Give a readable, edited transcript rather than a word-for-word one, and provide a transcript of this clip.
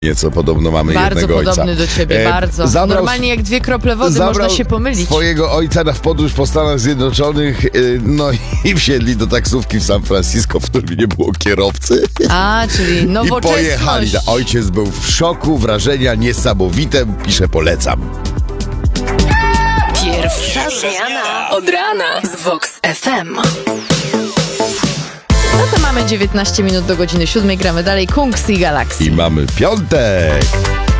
Nieco podobno mamy bardzo jednego ojca. podobny do ciebie, bardzo. Normalnie jak 2 krople wody można się pomylić. Swojego ojca w podróż po Stanach Zjednoczonych, no i wsiedli do taksówki w San Francisco, w którym nie było kierowcy. A, czyli I nowoczesność. pojechali. Ojciec był w szoku, wrażenia niesamowite, pisze, polecam. Pierwsza zmiana od rana z Vox FM. No to mamy 19 minut do godziny 7. Gramy dalej. Kungs i Galaxy. I mamy piątek.